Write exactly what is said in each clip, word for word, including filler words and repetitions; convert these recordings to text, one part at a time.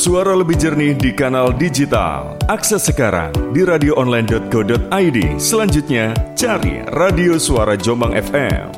Suara lebih jernih di kanal digital. Akses sekarang di radio online dot co dot i d. Selanjutnya, cari Radio Suara Jombang F M.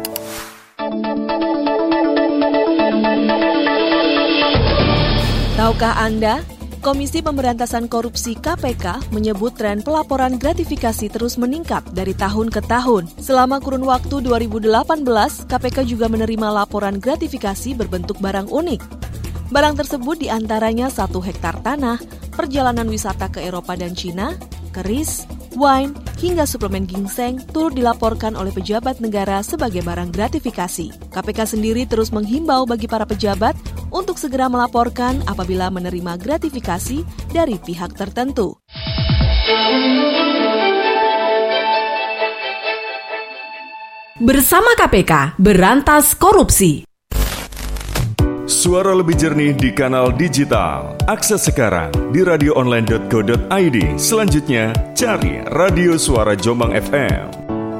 Tahukah Anda, Komisi Pemberantasan Korupsi K P K menyebut tren pelaporan gratifikasi terus meningkat dari tahun ke tahun. Selama kurun waktu dua ribu delapan belas, K P K juga menerima laporan gratifikasi berbentuk barang unik. Barang tersebut diantaranya satu hektar tanah, perjalanan wisata ke Eropa dan Cina, keris, wine, hingga suplemen ginseng turut dilaporkan oleh pejabat negara sebagai barang gratifikasi. K P K sendiri terus menghimbau bagi para pejabat untuk segera melaporkan apabila menerima gratifikasi dari pihak tertentu. Bersama K P K, berantas korupsi. Suara lebih jernih di kanal digital. Akses sekarang di radio online dot co dot i d. Selanjutnya, cari Radio Suara Jombang F M.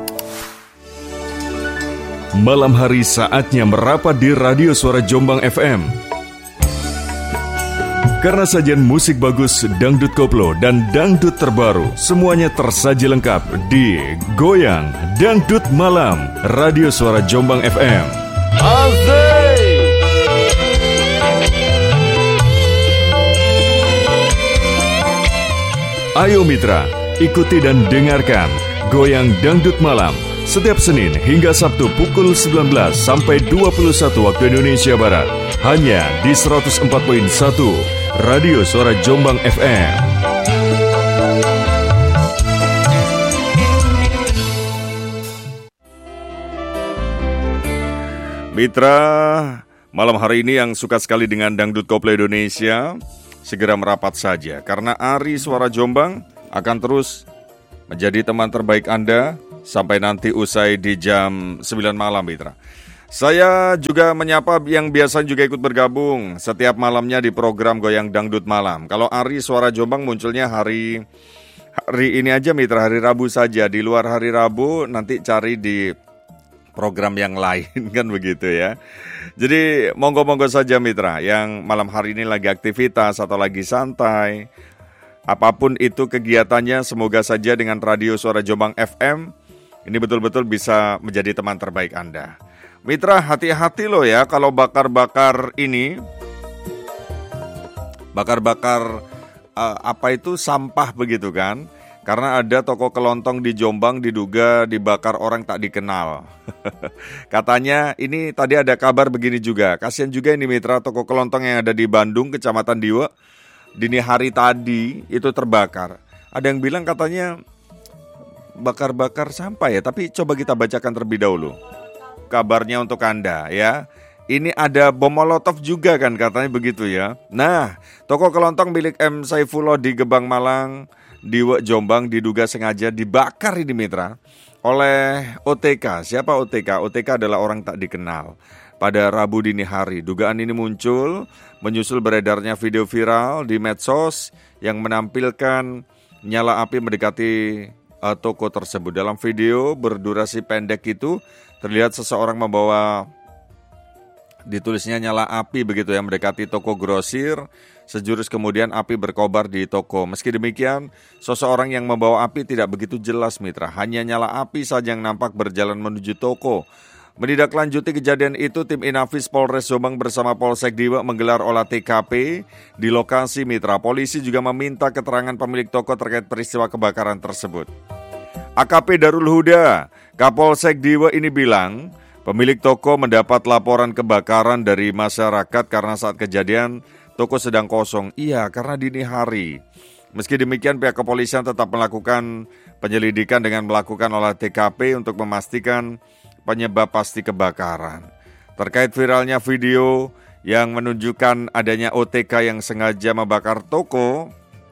Malam hari saatnya merapat di Radio Suara Jombang F M. Karena sajian musik bagus, dangdut koplo, dan dangdut terbaru, semuanya tersaji lengkap di Goyang Dangdut Malam Radio Suara Jombang F M. Asik! Ayo mitra, ikuti dan dengarkan Goyang Dangdut Malam setiap Senin hingga Sabtu pukul sembilan belas sampai dua puluh satu waktu Indonesia Barat. Hanya di seratus empat koma satu Radio Suara Jombang F M. Mitra, malam hari ini yang suka sekali dengan Dangdut Koplo Indonesia, segera merapat saja, karena Ari Suara Jombang akan terus menjadi teman terbaik Anda sampai nanti usai di jam sembilan malam, mitra. Saya juga menyapa yang biasa juga ikut bergabung setiap malamnya di program Goyang Dangdut Malam. Kalau Ari Suara Jombang munculnya hari hari ini aja, mitra, hari Rabu saja. Di luar hari Rabu nanti cari di program yang lain, kan begitu ya. Jadi monggo-monggo saja mitra yang malam hari ini lagi aktivitas atau lagi santai, apapun itu kegiatannya, semoga saja dengan Radio Suara Jombang F M ini betul-betul bisa menjadi teman terbaik Anda. Mitra, hati-hati loh ya kalau bakar-bakar ini, bakar-bakar uh, apa itu sampah begitu kan. Karena ada toko kelontong di Jombang diduga dibakar orang tak dikenal. Katanya ini tadi ada kabar begini juga. Kasian juga ini mitra, toko kelontong yang ada di Bandung, Kecamatan Diwe, dini hari tadi itu terbakar. Ada yang bilang katanya bakar-bakar sampah ya. Tapi coba kita bacakan terlebih dahulu kabarnya untuk Anda ya. Ini ada bom molotov juga kan katanya begitu ya. Nah, toko kelontong milik M. Saifullah di Gebang Malang, Diwe Jombang diduga sengaja dibakar ini mitra oleh O T K. Siapa O T K? O T K adalah orang tak dikenal. Pada Rabu dini hari, dugaan ini muncul menyusul beredarnya video viral di medsos yang menampilkan nyala api mendekati uh, toko tersebut. Dalam video berdurasi pendek itu terlihat seseorang membawa, ditulisnya nyala api begitu ya, mendekati toko grosir. Sejurus kemudian api berkobar di toko. Meski demikian, seseorang yang membawa api tidak begitu jelas mitra. Hanya nyala api saja yang nampak berjalan menuju toko. Menindaklanjuti kejadian itu, tim Inafis Polres Jombang bersama Polsek Diwe menggelar olah T K P di lokasi mitra. Polisi juga meminta keterangan pemilik toko terkait peristiwa kebakaran tersebut. A K P Darul Huda, Kapolsek Diwe ini bilang, pemilik toko mendapat laporan kebakaran dari masyarakat karena saat kejadian toko sedang kosong. Iya, karena dini hari. Meski demikian, pihak kepolisian tetap melakukan penyelidikan dengan melakukan olah T K P untuk memastikan penyebab pasti kebakaran. Terkait viralnya video yang menunjukkan adanya O T K yang sengaja membakar toko,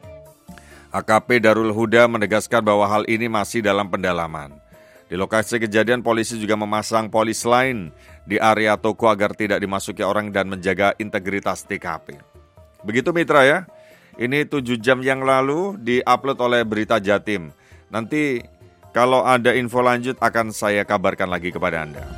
A K P Darul Huda menegaskan bahwa hal ini masih dalam pendalaman. Di lokasi kejadian, polisi juga memasang polis lain di area toko agar tidak dimasuki orang dan menjaga integritas T K P. Begitu mitra ya, ini tujuh jam yang lalu di-upload oleh Berita Jatim. Nanti kalau ada info lanjut akan saya kabarkan lagi kepada Anda.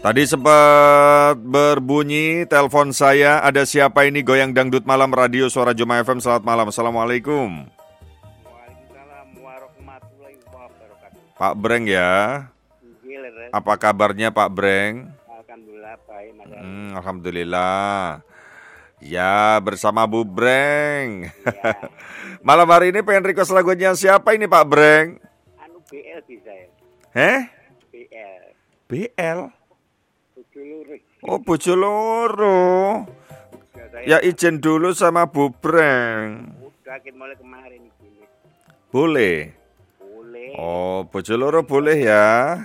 Tadi sempat berbunyi telepon saya. Ada siapa ini? Goyang Dangdut Malam Radio Suara Joma F M. Selamat malam. Assalamualaikum. Waalaikumsalam warahmatullahi wabarakatuh. Pak Breng ya. Apa kabarnya Pak Breng? Alhamdulillah baik Mas. Hmm, Alhamdulillah. Ya, bersama Bu Breng. Ya. Malam hari ini pengen request lagunya siapa ini Pak Breng? Anu B L bisa ya. Heh? B L. B L? Bujulur. Oh, Bojoloro. Ya izin dulu sama Bu Breng. Udah kita mulai kemarin gini. Boleh? Boleh. Oh, Bojoloro boleh ya.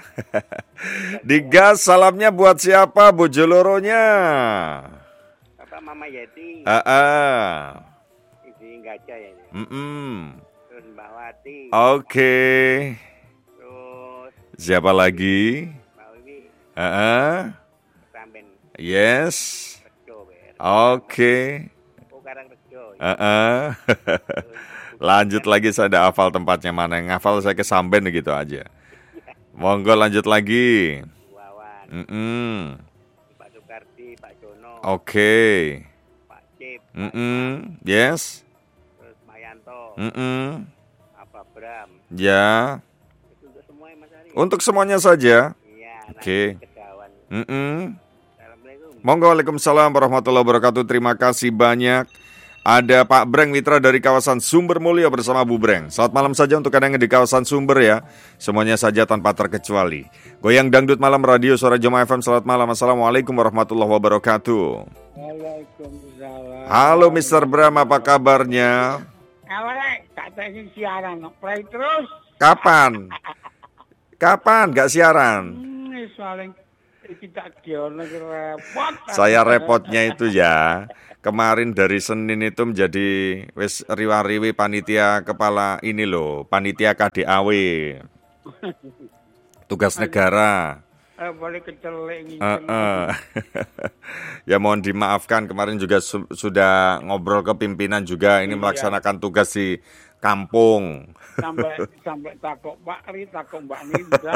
Digas salamnya buat siapa Bojoloronya? Apa Mama Yeti? Ah, ah. Isi Gajah ya. ini. Mm-mm. Terus Mbak Wati. Oke. Terus Siapa lagi? Mbak Wiwi. Ah, ah. Samben Yes. Rejo ber. Oke. Oh Karang Rejo. Ah, ah. Lanjut lagi, saya ada hafal tempatnya mana. Yang hafal saya ke Samben gitu aja. Monggo lanjut lagi. Wawan. Mm-mm. Pak Soekardi, Pak Jono. Oke. Pak Cip. Mm-mm. Yes. Terus Mayanto. Mm-mm. Apa Bram. Ya. Itu untuk semua ya Mas Ari. Untuk semuanya saja. Iya. Oke. nanti Kedawan. Mm-mm. Assalamualaikum. Monggo, waalaikumsalam warahmatullahi wabarakatuh. Terima kasih banyak. Ada Pak Breng Mitra dari kawasan Sumber Mulyo bersama Bu Breng. Selamat malam saja untuk Anda yang di kawasan Sumber ya. Semuanya saja tanpa terkecuali. Goyang Dangdut Malam Radio Suara Joma F M. Selamat malam. Assalamualaikum warahmatullahi wabarakatuh. Waalaikumsalam. Halo mister Bram, apa kabarnya? Awalnya tak tahu siaran, play terus. Kapan? Kapan gak siaran? Hmm, soalnya kita kiono repot. Saya repotnya itu ya. Kemarin dari Senin itu menjadi wis riwa-riwi panitia kepala ini loh, panitia K D A W. Tugas negara. Eh, boleh kecelek gitu. Uh, uh. Ya mohon dimaafkan, kemarin juga su- sudah ngobrol ke pimpinan juga ini Iya. melaksanakan tugas di kampung. Sampai sampai takut Pak Ri, takut Mbak Nida.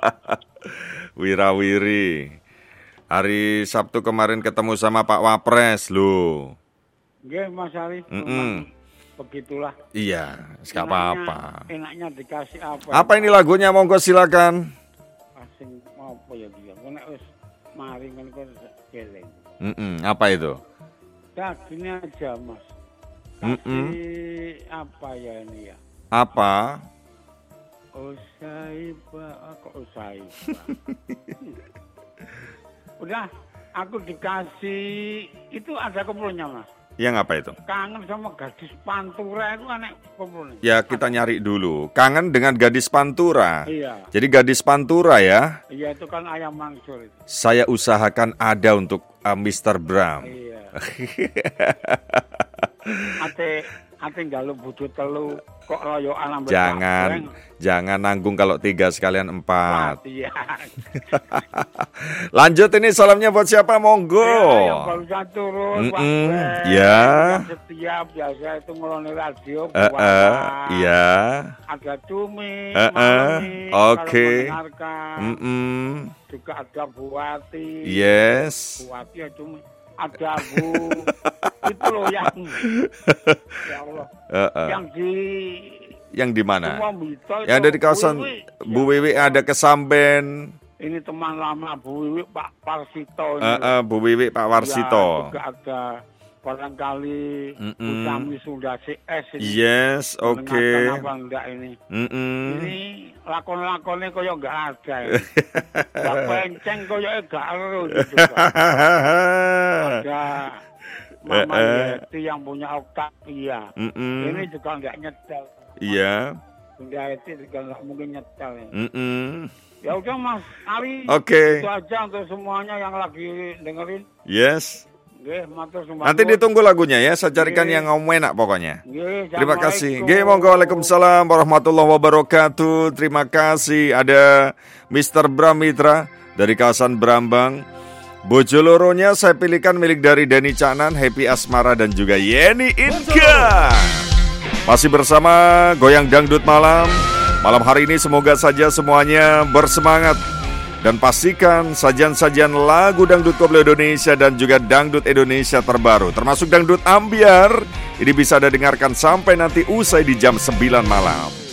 Wirawiri. Hari Sabtu kemarin ketemu sama Pak Wapres loh. Nggih, Mas Ari. Mm-mm. Begitulah. Iya, Enaknya- nggak apa-apa. Enaknya dikasih apa? Apa ini lagunya, monggo silakan. Asing apa ya dia? Nek wis mari kan kok geleng. Mm-mm, apa itu? Dah gini aja, Mas. Kasih Mm-mm. apa ya ini ya? Apa? Usaiba, kok Usaiba? Udah, aku dikasih, itu ada kumpulnya Mas. Yang apa itu? Kangen sama gadis Pantura itu aneh kumpulnya. Ya kita nyari dulu. Kangen dengan gadis Pantura. Iya, Jadi gadis Pantura ya, iya itu kan ayam mangsur itu. saya usahakan ada untuk uh, mister Bram. Iya. Ate, ate galuh butuh telu, kok royokan ambil Jangan, Pak Breng. jangan nanggung kalau tiga sekalian empat. Latihan. Lanjut ini salamnya buat siapa? Monggo. Ya, yang barusan turun, Pak Mm-mm, Breng. ya. Yang setiap biasa itu ngeloni radio. Eh, eh, buat- iya. Ada Cumi, Eh, eh, Mami, oke. kalau mendengarkan. Mm-mm, Juga ada Buati. yes. Buati ya Cumi. Ada Bu. Itu loh yang. Ya Allah. Eh, eh. Yang di. Yang di mana? Semua Bito Yang ada di kawasan Bu Wiwi. Bu Wiwi ada ke Samben. Ini teman lama Bu Wiwi, Pak Parsito. Eh, eh, Bu Wiwi Pak Warsito. Ya, juga ada barangkali Mm-mm. Utami sudah C S ini. Yes, oke. Mendengarkan apa enggak ini. Mm-mm. Ini lakon-lakonnya koyo enggak ada ini. Gak penceng koyo enggak ada gitu. Ada Mama Eh, eh. Yeti yang punya Octavia. Mm-mm. Ini juga enggak nyetel. Iya. Bunda Yeti juga enggak mungkin nyetel ini. Mm-mm. Ya udah Mas Ali. Oke. Itu aja untuk semuanya yang lagi dengerin. Yes. Nggih, matur sumbang. Nanti ditunggu lagunya ya. Saya carikan Oke. yang ngomong enak pokoknya. Nggih, Terima kasih. Assalamualaikum. Nggih, monggo. Waalaikumsalam warahmatullahi wabarakatuh. Terima kasih. Ada mister Bram Mitra dari kawasan Brambang. Bojoloronya saya pilihkan milik dari Denny Caknan, Happy Asmara dan juga Yeni Inka. Masih bersama Goyang Dangdut Malam. Malam hari ini semoga saja semuanya bersemangat Dan pastikan sajian-sajian lagu Dangdut Koplo Indonesia dan juga Dangdut Indonesia terbaru, termasuk Dangdut Ambiar, ini bisa Anda dengarkan sampai nanti usai di jam sembilan malam.